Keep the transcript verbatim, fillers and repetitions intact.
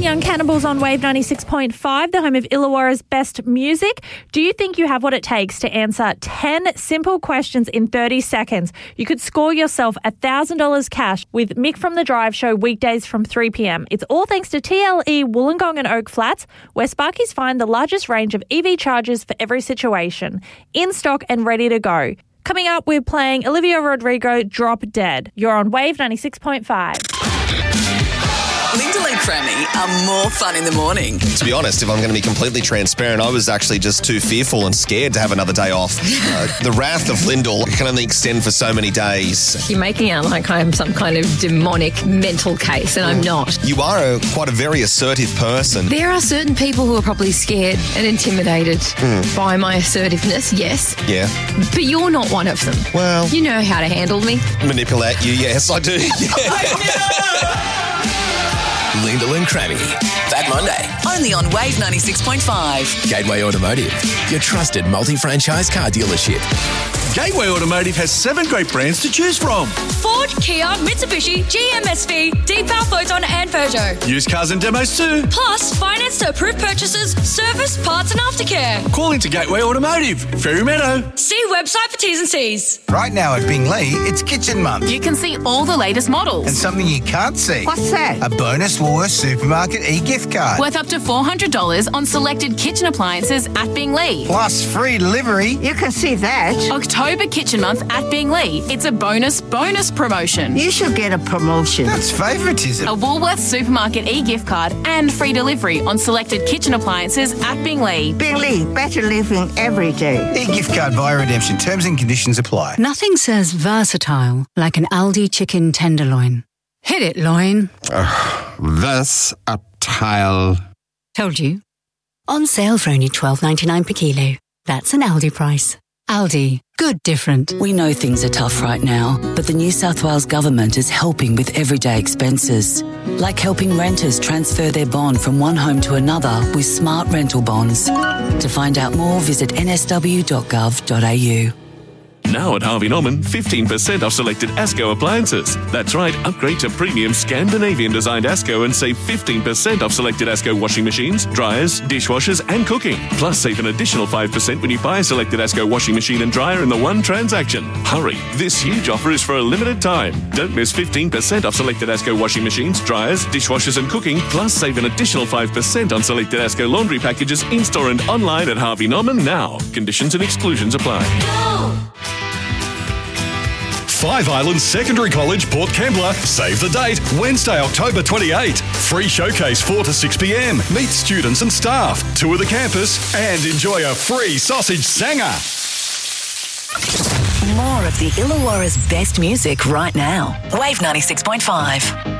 Young Cannibals on Wave ninety-six point five, the home of Illawarra's best music. Do you think you have what it takes to answer ten simple questions in thirty seconds? You could score yourself one thousand dollars cash with Mick from The Drive Show weekdays from three p.m. It's all thanks to T L E Wollongong and Oak Flats, where Sparkies find the largest range of E V chargers for every situation. In stock and ready to go. Coming up, we're playing Olivia Rodrigo, Drop Dead. You're on Wave ninety-six point five. Lyndall and Crammy are more fun in the morning. To be honest, if I'm going to be completely transparent, I was actually just too fearful and scared to have another day off. Uh, the wrath of Lyndall can only extend for so many days. You're making out like I'm some kind of demonic mental case, and I'm not. You are a, quite a very assertive person. There are certain people who are probably scared and intimidated mm. by my assertiveness, yes. Yeah. But you're not one of them. Well... You know how to handle me. Manipulate you, yes, I do. I Lyndall and Crammy. That Monday, only on Wave ninety-six point five. Gateway Automotive, your trusted multi-franchise car dealership. Gateway Automotive has seven great brands to choose from. Ford, Kia, Mitsubishi, G M S V, Deepal, Photon and Peugeot. Used cars and demos too. Plus, finance to approved purchases, service, parts and aftercare. Call into Gateway Automotive, Fairy Meadow. See website for T's and C's. Right now at Bingley, it's Kitchen Month. You can see all the latest models. And something you can't see. What's that? A bonus Woolworths Supermarket e-gift card. Worth up to four hundred dollars on selected kitchen appliances at Bingley. Plus free delivery. You can see that. October Kitchen Month at Bingley. It's a bonus, bonus promotion. You should get a promotion. That's favouritism. A Woolworths Supermarket e-gift card and free delivery on selected kitchen appliances at Bingley. Bingley, better living every day. E-gift card via redemption. Terms and conditions apply. Nothing says versatile like an Aldi chicken tenderloin. Hit it, loin. Uh, versatile. Told you. On sale for only twelve ninety-nine per kilo. That's an Aldi price. Aldi. Good different. We know things are tough right now, but the New South Wales Government is helping with everyday expenses. Like helping renters transfer their bond from one home to another with smart rental bonds. To find out more, visit n s w dot gov dot a u. Now at Harvey Norman, fifteen percent off selected Asco appliances. That's right, upgrade to premium Scandinavian-designed Asco and save fifteen percent off selected Asco washing machines, dryers, dishwashers and cooking. Plus, save an additional five percent when you buy a selected Asco washing machine and dryer in the one transaction. Hurry, this huge offer is for a limited time. Don't miss fifteen percent off selected Asco washing machines, dryers, dishwashers and cooking. Plus, save an additional five percent on selected Asco laundry packages in-store and online at Harvey Norman now. Conditions and exclusions apply. Go! Five Islands Secondary College, Port Kembla. Save the date, Wednesday, October twenty-eighth. Free showcase four to six p.m. Meet students and staff, tour the campus and enjoy a free sausage sanger. More of the Illawarra's best music right now. Wave ninety-six point five.